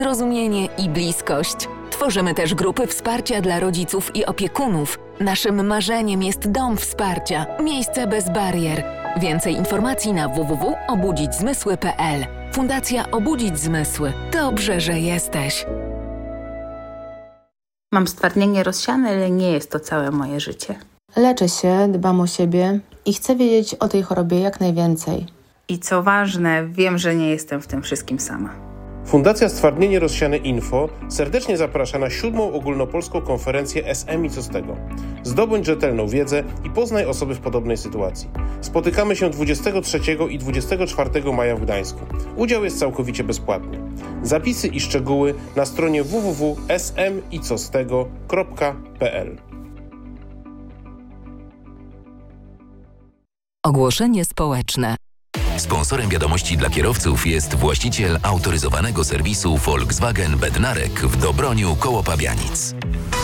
zrozumienie i bliskość. Tworzymy też grupy wsparcia dla rodziców i opiekunów. Naszym marzeniem jest dom wsparcia, miejsce bez barier. Więcej informacji na www.obudzićzmysły.pl. Fundacja Obudzić Zmysły. Dobrze, że jesteś. Mam stwardnienie rozsiane, ale nie jest to całe moje życie. Leczę się, dbam o siebie i chcę wiedzieć o tej chorobie jak najwięcej. I co ważne, wiem, że nie jestem w tym wszystkim sama. Fundacja Stwardnienie Rozsiane Info serdecznie zaprasza na 7. ogólnopolską konferencję SM i co z tego. Zdobądź rzetelną wiedzę i poznaj osoby w podobnej sytuacji. Spotykamy się 23 i 24 maja w Gdańsku. Udział jest całkowicie bezpłatny. Zapisy i szczegóły na stronie www.smicostego.pl. Ogłoszenie społeczne. Sponsorem wiadomości dla kierowców jest właściciel autoryzowanego serwisu Volkswagen Bednarek w Dobroniu koło Pabianic.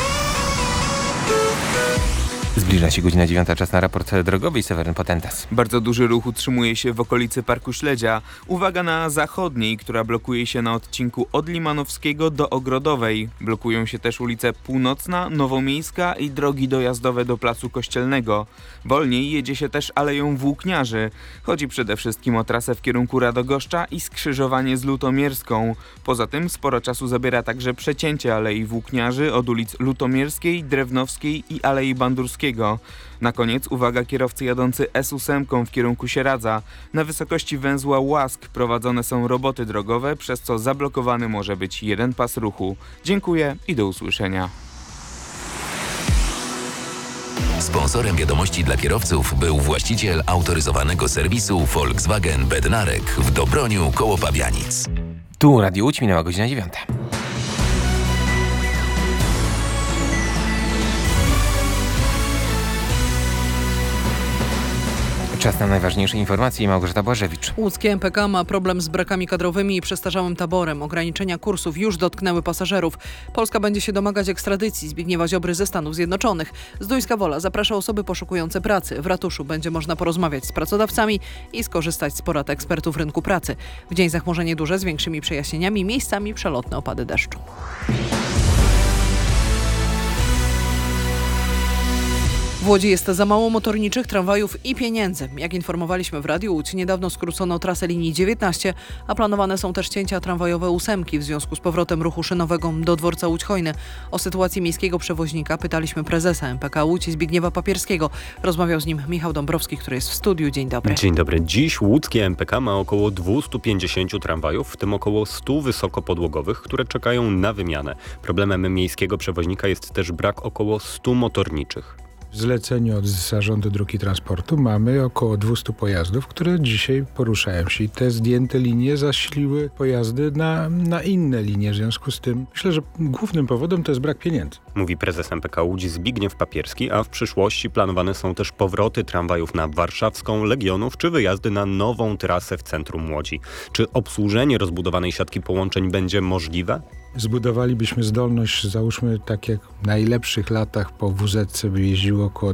Zbliża się godzina 9, czas na raport drogowy i Seweryn Potentas. Bardzo duży ruch utrzymuje się w okolicy Parku Śledzia. Uwaga na zachodniej, która blokuje się na odcinku od Limanowskiego do Ogrodowej. Blokują się też ulice Północna, Nowomiejska i drogi dojazdowe do Placu Kościelnego. Wolniej jedzie się też Aleją Włókniarzy. Chodzi przede wszystkim o trasę w kierunku Radogoszcza i skrzyżowanie z Lutomierską. Poza tym sporo czasu zabiera także przecięcie Alei Włókniarzy od ulic Lutomierskiej, Drewnowskiej i Alei Bandurskiego. Na koniec uwaga kierowcy jadący S8 w kierunku Sieradza. Na wysokości węzła Łask prowadzone są roboty drogowe, przez co zablokowany może być jeden pas ruchu. Dziękuję i do usłyszenia. Sponsorem wiadomości dla kierowców był właściciel autoryzowanego serwisu Volkswagen Bednarek w Dobroniu koło Pabianic. Tu Radio Łódź, minęła godzina 9. Czas na najważniejsze informacje. Małgorzata Błażewicz. Łódzkie MPK ma problem z brakami kadrowymi i przestarzałym taborem. Ograniczenia kursów już dotknęły pasażerów. Polska będzie się domagać ekstradycji Zbigniewa Ziobry ze Stanów Zjednoczonych. Zduńska Wola zaprasza osoby poszukujące pracy. W ratuszu będzie można porozmawiać z pracodawcami i skorzystać z porad ekspertów rynku pracy. W dzień zachmurzenie duże z większymi przejaśnieniami, miejscami przelotne opady deszczu. W Łodzi jest za mało motorniczych, tramwajów i pieniędzy. Jak informowaliśmy w Radiu Łódź, niedawno skrócono trasę linii 19, a planowane są też cięcia tramwajowe 8 w związku z powrotem ruchu szynowego do dworca Łódź-Hojny. O sytuacji miejskiego przewoźnika pytaliśmy prezesa MPK Łódź Zbigniewa Papierskiego. Rozmawiał z nim Michał Dąbrowski, który jest w studiu. Dzień dobry. Dzień dobry. Dziś łódzkie MPK ma około 250 tramwajów, w tym około 100 wysokopodłogowych, które czekają na wymianę. Problemem miejskiego przewoźnika jest też brak około 100 motorniczych. W zleceniu od Zarządu Dróg i Transportu mamy około 200 pojazdów, które dzisiaj poruszają się i te zdjęte linie zasiliły pojazdy na inne linie. W związku z tym myślę, że głównym powodem to jest brak pieniędzy. Mówi prezes MPK Łódź Zbigniew Papierski, a w przyszłości planowane są też powroty tramwajów na Warszawską, Legionów czy wyjazdy na nową trasę w centrum Łodzi. Czy obsłużenie rozbudowanej siatki połączeń będzie możliwe? Zbudowalibyśmy zdolność, załóżmy tak jak w najlepszych latach po WZ by jeździło około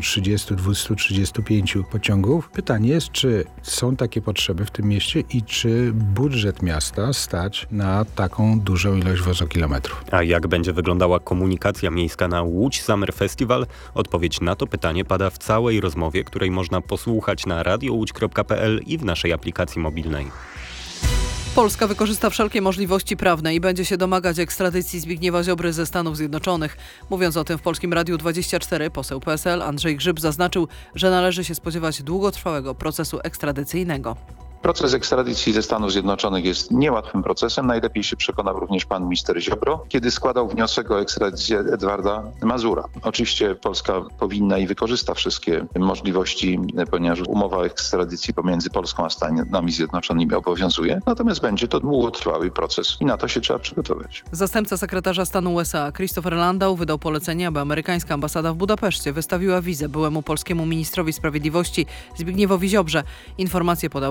230-235 pociągów. Pytanie jest, czy są takie potrzeby w tym mieście i czy budżet miasta stać na taką dużą ilość wozokilometrów. A jak będzie wyglądała komunikacja miejska na Łódź Summer Festival? Odpowiedź na to pytanie pada w całej rozmowie, której można posłuchać na radiołódź.pl i w naszej aplikacji mobilnej. Polska wykorzysta wszelkie możliwości prawne i będzie się domagać ekstradycji Zbigniewa Ziobry ze Stanów Zjednoczonych. Mówiąc o tym w Polskim Radiu 24, poseł PSL Andrzej Grzyb zaznaczył, że należy się spodziewać długotrwałego procesu ekstradycyjnego. Proces ekstradycji ze Stanów Zjednoczonych jest niełatwym procesem. Najlepiej się przekonał również pan minister Ziobro, kiedy składał wniosek o ekstradycję Edwarda Mazura. Oczywiście Polska powinna i wykorzysta wszystkie możliwości, ponieważ umowa o ekstradycji pomiędzy Polską a Stanami Zjednoczonymi obowiązuje. Natomiast będzie to długotrwały proces i na to się trzeba przygotować. Zastępca sekretarza stanu USA Christopher Landau wydał polecenie, aby amerykańska ambasada w Budapeszcie wystawiła wizę byłemu polskiemu ministrowi sprawiedliwości Zbigniewowi Ziobrze. Informacje podał Reuters.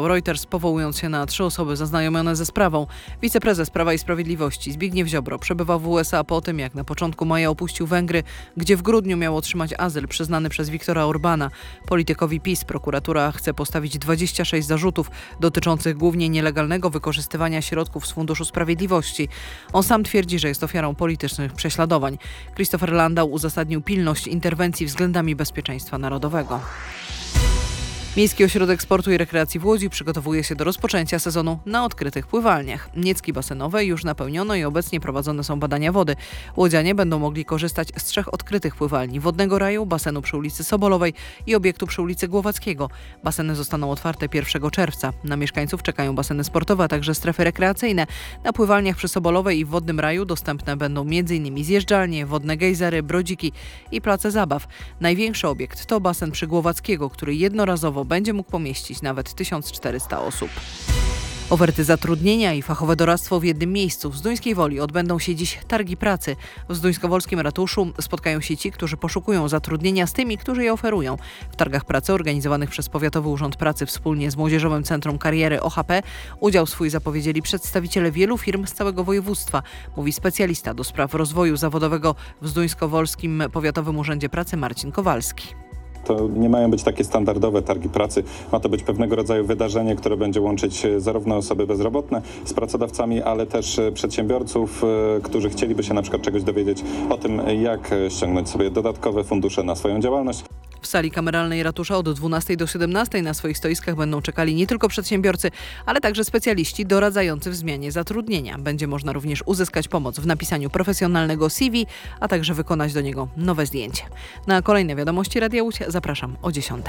Reuters, powołując się na 3 osoby zaznajomione ze sprawą. Wiceprezes Prawa i Sprawiedliwości Zbigniew Ziobro przebywa w USA po tym, jak na początku maja opuścił Węgry, gdzie w grudniu miał otrzymać azyl przyznany przez Viktora Orbána. Politykowi PiS prokuratura chce postawić 26 zarzutów dotyczących głównie nielegalnego wykorzystywania środków z Funduszu Sprawiedliwości. On sam twierdzi, że jest ofiarą politycznych prześladowań. Christopher Landau uzasadnił pilność interwencji względami bezpieczeństwa narodowego. Miejski Ośrodek Sportu i Rekreacji w Łodzi przygotowuje się do rozpoczęcia sezonu na odkrytych pływalniach. Niecki basenowe już napełniono i obecnie prowadzone są badania wody. Łodzianie będą mogli korzystać z 3 odkrytych pływalni: Wodnego Raju, basenu przy ulicy Sobolowej i obiektu przy ulicy Głowackiego. Baseny zostaną otwarte 1 czerwca. Na mieszkańców czekają baseny sportowe, a także strefy rekreacyjne. Na pływalniach przy Sobolowej i w Wodnym Raju dostępne będą m.in. zjeżdżalnie, wodne gejzery, brodziki i place zabaw. Największy obiekt to basen przy Głowackiego, który jednorazowo będzie mógł pomieścić nawet 1400 osób. Oferty zatrudnienia i fachowe doradztwo w jednym miejscu. W Zduńskiej Woli odbędą się dziś targi pracy. W Zduńskowolskim ratuszu spotkają się ci, którzy poszukują zatrudnienia, z tymi, którzy je oferują. W targach pracy organizowanych przez Powiatowy Urząd Pracy wspólnie z Młodzieżowym Centrum Kariery OHP udział swój zapowiedzieli przedstawiciele wielu firm z całego województwa, mówi specjalista do spraw rozwoju zawodowego w Zduńskowolskim Powiatowym Urzędzie Pracy Marcin Kowalski. To nie mają być takie standardowe targi pracy. Ma to być pewnego rodzaju wydarzenie, które będzie łączyć zarówno osoby bezrobotne z pracodawcami, ale też przedsiębiorców, którzy chcieliby się na przykład czegoś dowiedzieć o tym, jak ściągnąć sobie dodatkowe fundusze na swoją działalność. W sali kameralnej ratusza od 12 do 17 na swoich stoiskach będą czekali nie tylko przedsiębiorcy, ale także specjaliści doradzający w zmianie zatrudnienia. Będzie można również uzyskać pomoc w napisaniu profesjonalnego CV, a także wykonać do niego nowe zdjęcie. Na kolejne wiadomości Radia Łódź zapraszam o 10.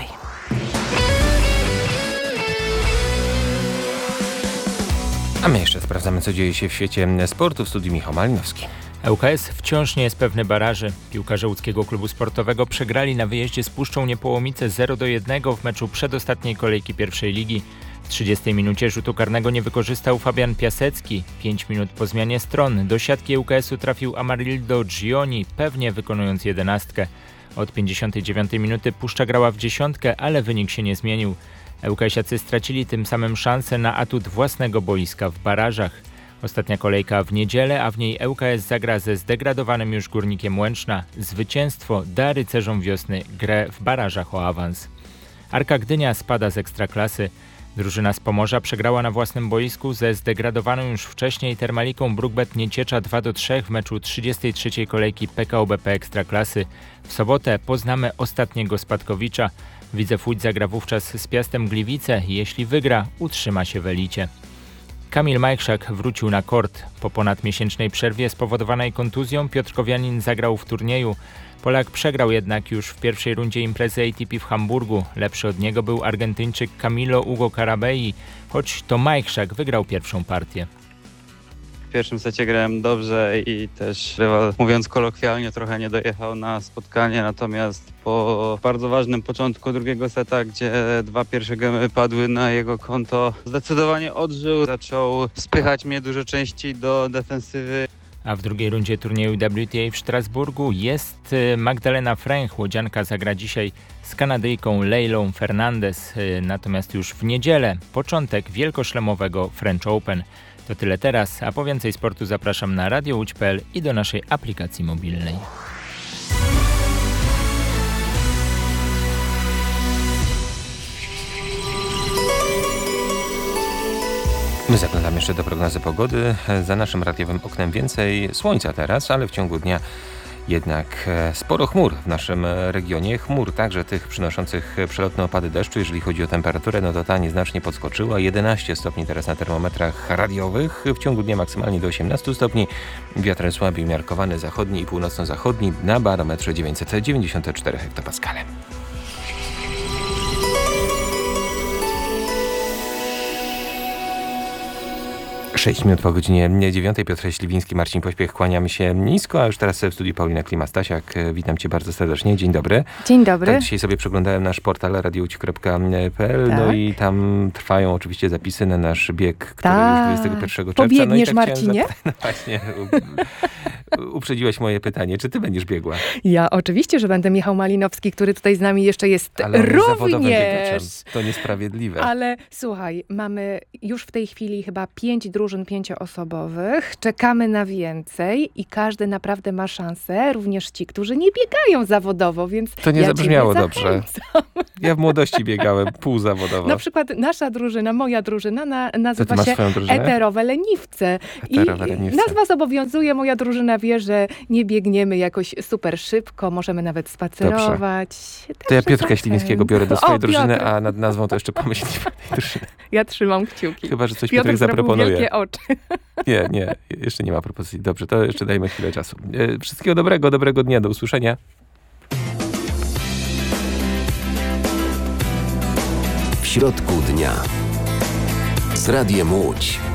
A my jeszcze sprawdzamy, co dzieje się w świecie sportu. W studiu Michał Malinowski. ŁKS wciąż nie jest pewny baraży. Piłkarze łódzkiego klubu sportowego przegrali na wyjeździe z Puszczą Niepołomice 0-1 w meczu przedostatniej kolejki pierwszej ligi. W 30 minucie rzutu karnego nie wykorzystał Fabian Piasecki. 5 minut po zmianie stron do siatki ŁKS-u trafił Amarildo Gioni, pewnie wykonując 11. Od 59 minuty Puszcza grała w dziesiątkę, ale wynik się nie zmienił. ŁKS-iacy stracili tym samym szansę na atut własnego boiska w barażach. Ostatnia kolejka w niedzielę, a w niej ŁKS zagra ze zdegradowanym już Górnikiem Łęczna. Zwycięstwo da rycerzom wiosny grę w barażach o awans. Arka Gdynia spada z Ekstraklasy. Drużyna z Pomorza przegrała na własnym boisku ze zdegradowaną już wcześniej Termaliką Brukbet Nieciecza 2-3 w meczu 33. kolejki PKO BP Ekstraklasy. W sobotę poznamy ostatniego spadkowicza. Widzew Łódź zagra wówczas z Piastem Gliwice. Jeśli wygra, utrzyma się w elicie. Kamil Majchrzak wrócił na kort. Po ponadmiesięcznej przerwie spowodowanej kontuzją Piotrkowianin zagrał w turnieju. Polak przegrał jednak już w pierwszej rundzie imprezy ATP w Hamburgu. Lepszy od niego był Argentyńczyk Camilo Hugo Carabelli, choć to Majchrzak wygrał pierwszą partię. W pierwszym secie grałem dobrze i też rywal, mówiąc kolokwialnie, trochę nie dojechał na spotkanie, natomiast po bardzo ważnym początku drugiego seta, gdzie 2 pierwsze gemy padły na jego konto, zdecydowanie odżył, zaczął spychać mnie dużo częściej do defensywy. A w drugiej rundzie turnieju WTA w Strasburgu jest Magdalena Fręch. Łodzianka zagra dzisiaj z Kanadyjką Leilą Fernandez. Natomiast już w niedzielę początek wielkoszlemowego French Open. To tyle teraz, a po więcej sportu zapraszam na radiołódź.pl i do naszej aplikacji mobilnej. My zaglądamy jeszcze do prognozy pogody. Za naszym radiowym oknem więcej słońca teraz, ale w ciągu dnia jednak sporo chmur w naszym regionie. Chmur także tych przynoszących przelotne opady deszczu. Jeżeli chodzi o temperaturę, no to ta nieznacznie podskoczyła. 11 stopni teraz na termometrach radiowych. W ciągu dnia maksymalnie do 18 stopni. Wiatr słaby umiarkowany zachodni i północno-zachodni na barometrze 994 hektopaskale. 6 minut po godzinie 9. Piotr Śliwiński, Marcin Pośpiech, kłaniamy się nisko, a już teraz w studiu Paulina Klima-Stasiak. Witam Cię bardzo serdecznie. Dzień dobry. Dzień dobry. Tak, dzisiaj sobie przeglądałem nasz portal radiołódź.pl, tak. No i tam trwają oczywiście zapisy na nasz bieg, który już 21 czerwca. Pobiegniesz, no i tak Marcinie? No właśnie. uprzedziłaś moje pytanie. Czy ty będziesz biegła? Ja oczywiście, że będę. Michał Malinowski, który tutaj z nami jeszcze jest Ale on jest zawodowym również. biegaczem. To niesprawiedliwe. Ale słuchaj, mamy już w tej chwili chyba 5 drużyn 5-osobowych. Czekamy na więcej i każdy naprawdę ma szansę, również ci, którzy nie biegają zawodowo, więc To nie ja zabrzmiało ciebie dobrze. zachęcam. Ja w młodości biegałem półzawodowo. Na przykład nasza drużyna, moja drużyna nazywa masz się swoją drużynę? Eterowe Leniwce. Eterowe I Leniwce. nazwa zobowiązuje, moja drużyna wie, że nie biegniemy jakoś super szybko, możemy nawet spacerować. To ja Piotrka Śliwińskiego biorę do swojej drużyny, Piotr. a nad nazwą to jeszcze pomyślimy tej drużyny. Ja trzymam kciuki. Chyba, że coś Piotr Piotrek zrobił zaproponuje. wielkie oczy. Nie, jeszcze nie ma propozycji. Dobrze, to jeszcze dajmy chwilę czasu. Wszystkiego dobrego dnia, do usłyszenia. W środku dnia z Radiem Łódź.